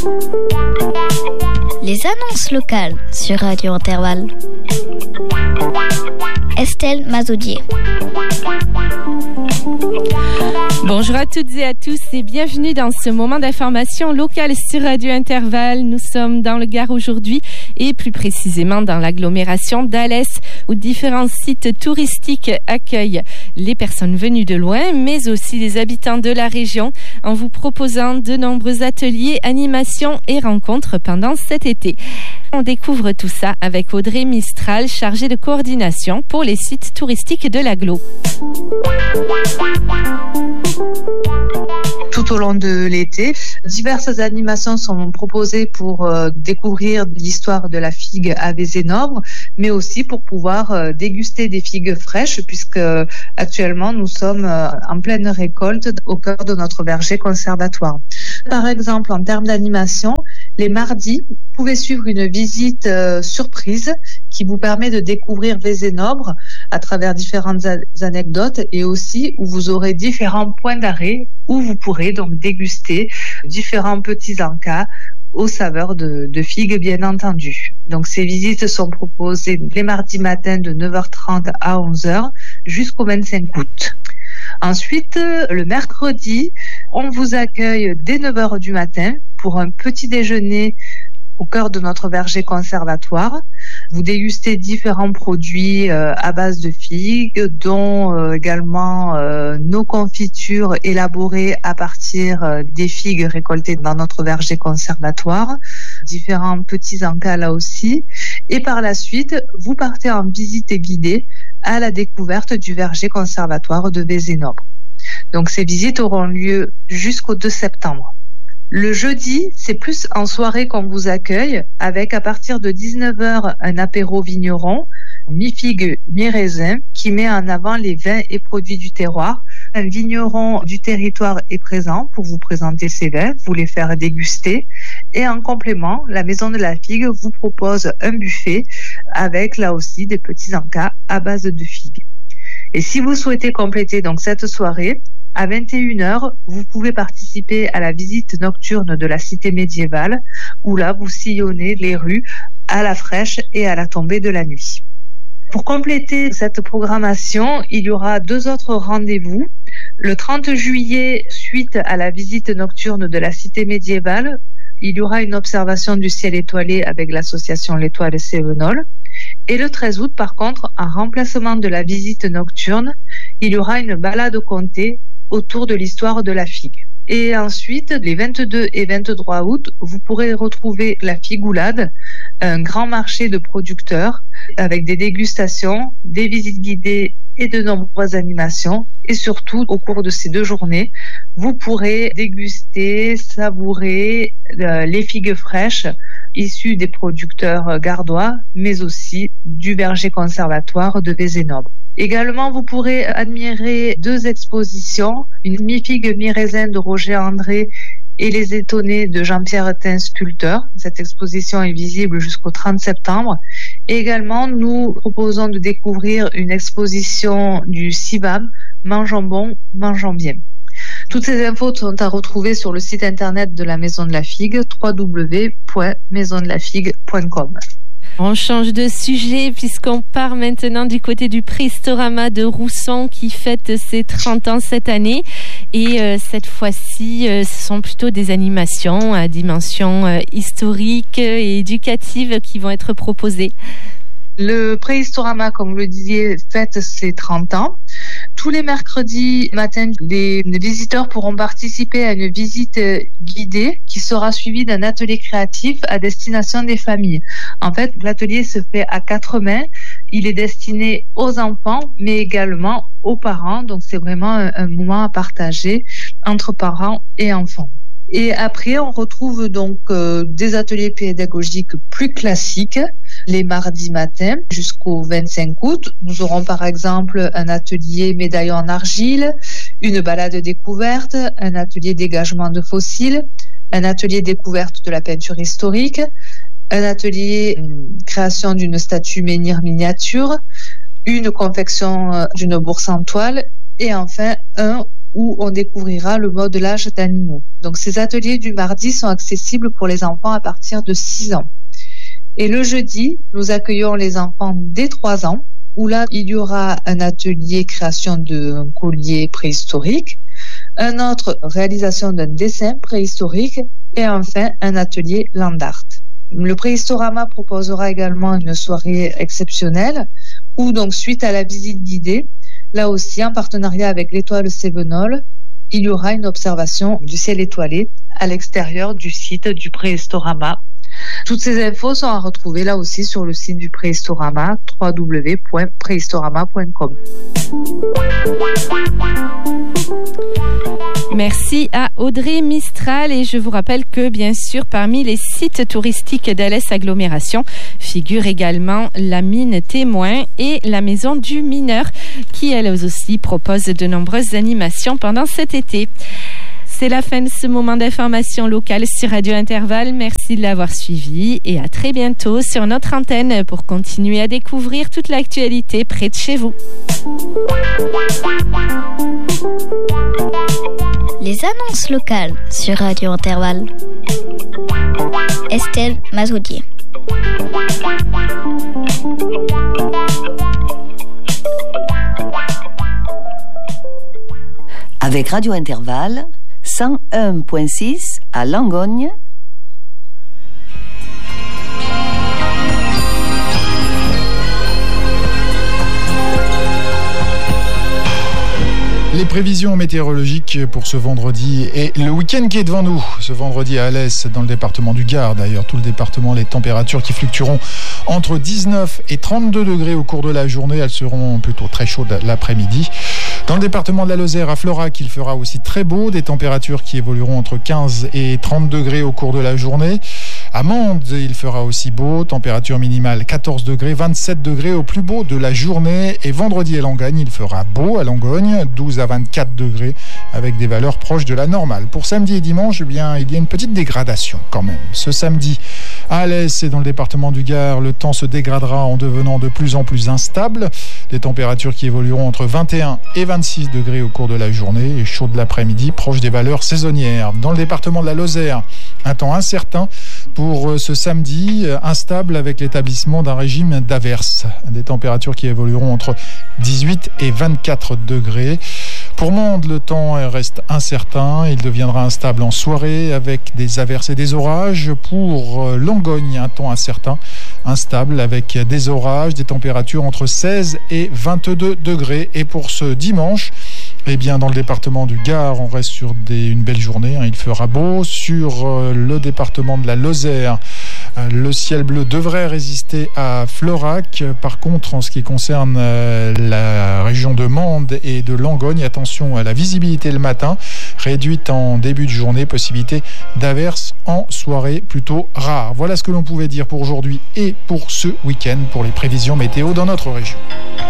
Les annonces locales sur Radio Intervalle. Estelle Mazoudier. Bonjour à toutes et à tous et bienvenue dans ce moment d'information locale sur Radio Intervalle. Nous sommes dans le Gard aujourd'hui et plus précisément dans l'agglomération d'Alès où différents sites touristiques accueillent les personnes venues de loin mais aussi les habitants de la région en vous proposant de nombreux ateliers, animations et rencontres pendant cet été. On découvre tout ça avec Audrey Mistral, chargée de coordination pour les sites touristiques de l'agglo. Tout au long de l'été, diverses animations sont proposées pour découvrir l'histoire de la figue à Vézénobre, mais aussi pour pouvoir déguster des figues fraîches, puisque actuellement nous sommes en pleine récolte au cœur de notre verger conservatoire. Par exemple, en termes d'animation, les mardis, vous pouvez suivre une visite surprise qui vous permet de découvrir Vézénobre à travers différentes anecdotes et aussi où vous aurez différents points d'arrêt où vous pourrez donc déguster différents petits encas aux saveurs de figues bien entendu. Donc ces visites sont proposées les mardis matins de 9h30 à 11h jusqu'au 25 août. Ensuite, le mercredi, on vous accueille dès 9h du matin pour un petit déjeuner au cœur de notre verger conservatoire. Vous dégustez différents produits à base de figues, dont également nos confitures élaborées à partir des figues récoltées dans notre verger conservatoire, différents petits encas là aussi. Et par la suite, vous partez en visite guidée à la découverte du verger conservatoire de Vézénobre. Donc ces visites auront lieu jusqu'au 2 septembre. Le jeudi, c'est plus en soirée qu'on vous accueille avec à partir de 19h un apéro vigneron, mi-figue, mi-raisin, qui met en avant les vins et produits du terroir. Un vigneron du territoire est présent pour vous présenter ses vins, vous les faire déguster. Et en complément, la Maison de la Figue vous propose un buffet avec là aussi des petits encas à base de figues. Et si vous souhaitez compléter donc cette soirée, à 21h, vous pouvez participer à la visite nocturne de la cité médiévale, où là, vous sillonnez les rues à la fraîche et à la tombée de la nuit. Pour compléter cette programmation, il y aura 2 autres rendez-vous. Le 30 juillet, suite à la visite nocturne de la cité médiévale, il y aura une observation du ciel étoilé avec l'association L'Étoile Cévenol. Et le 13 août, par contre, en remplacement de la visite nocturne, il y aura une balade comptée autour de l'histoire de la figue. Et ensuite, les 22 et 23 août, vous pourrez retrouver la Figoulade, un grand marché de producteurs avec des dégustations, des visites guidées et de nombreuses animations. Et surtout, au cours de ces 2 journées, vous pourrez déguster, savourer les figues fraîches issues des producteurs gardois, mais aussi du verger conservatoire de Vézénobre. Également, vous pourrez admirer 2 expositions, une mi-figue, mi-raisin de Roger André et les étonnés de Jean-Pierre Tin, sculpteur. Cette exposition est visible jusqu'au 30 septembre. Et également, nous proposons de découvrir une exposition du CIVAM, Mangeons bon, mangeons bien. Toutes ces infos sont à retrouver sur le site internet de la Maison de la Figue, www.maisondelafigue.com. On change de sujet puisqu'on part maintenant du côté du Préhistorama de Rousson qui fête ses 30 ans cette année. Et cette fois-ci, ce sont plutôt des animations à dimension historique et éducative qui vont être proposées. Le Préhistorama, comme vous le disiez, fête ses 30 ans. Tous les mercredis matin, les visiteurs pourront participer à une visite guidée qui sera suivie d'un atelier créatif à destination des familles. En fait, l'atelier se fait à 4 mains. Il est destiné aux enfants, mais également aux parents. Donc, c'est vraiment un moment à partager entre parents et enfants. Et après, on retrouve donc des ateliers pédagogiques plus classiques les mardis matins jusqu'au 25 août. Nous aurons par exemple un atelier médaillon en argile, une balade découverte, un atelier dégagement de fossiles, un atelier découverte de la peinture historique, un atelier création d'une statue menhir miniature, une confection d'une bourse en toile et enfin un où on découvrira le modelage d'animaux. Donc ces ateliers du mardi sont accessibles pour les enfants à partir de 6 ans. Et le jeudi, nous accueillons les enfants dès 3 ans, où là, il y aura un atelier création d'un collier préhistorique, un autre réalisation d'un dessin préhistorique et enfin un atelier land art. Le Préhistorama proposera également une soirée exceptionnelle où donc suite à la visite guidée, là aussi en partenariat avec l'étoile Cévenol, il y aura une observation du ciel étoilé à l'extérieur du site du Préhistorama. Toutes ces infos sont à retrouver là aussi sur le site du Préhistorama, www.préhistorama.com. Merci à Audrey Mistral et je vous rappelle que bien sûr parmi les sites touristiques d'Alès Agglomération figurent également la mine Témoin et la maison du mineur qui elles aussi proposent de nombreuses animations pendant cet été. C'est la fin de ce moment d'information locale sur Radio Intervalle. Merci de l'avoir suivi et à très bientôt sur notre antenne pour continuer à découvrir toute l'actualité près de chez vous. Les annonces locales sur Radio Intervalle. Estelle Mazoudier. Avec Radio Intervalle, 101.6 à Langogne. Les prévisions météorologiques pour ce vendredi et le week-end qui est devant nous. Ce vendredi à Alès, dans le département du Gard, d'ailleurs, tout le département, les températures qui fluctueront entre 19 et 32 degrés au cours de la journée. Elles seront plutôt très chaudes l'après-midi. Dans le département de la Lozère, à Florac, il fera aussi très beau. Des températures qui évolueront entre 15 et 30 degrés au cours de la journée. À Mende, il fera aussi beau. Température minimale 14 degrés, 27 degrés au plus beau de la journée. Et vendredi à Langogne, il fera beau à Langogne, 12 à 24 degrés avec des valeurs proches de la normale. Pour samedi et dimanche, eh bien, il y a une petite dégradation quand même. Ce samedi, à Alès et dans le département du Gard, le temps se dégradera en devenant de plus en plus instable. Des températures qui évolueront entre 21 et 26 degrés au cours de la journée et chaud de l'après-midi, proche des valeurs saisonnières. Dans le département de la Lozère, un temps incertain pour ce samedi, instable avec l'établissement d'un régime d'averses. Des températures qui évolueront entre 18 et 24 degrés. Pour Mende, le temps reste incertain. Il deviendra instable en soirée avec des averses et des orages. Pour Langogne, un temps incertain, instable avec des orages, des températures entre 16 et 22 degrés. Et pour ce dimanche, eh bien, dans le département du Gard, on reste sur une belle journée. Il fera beau. Sur le département de la Lozère, le ciel bleu devrait résister à Florac. Par contre, en ce qui concerne la région de Mende et de Langogne, attention à la visibilité le matin, réduite en début de journée, possibilité d'averses en soirée plutôt rare. Voilà ce que l'on pouvait dire pour aujourd'hui et pour ce week-end pour les prévisions météo dans notre région.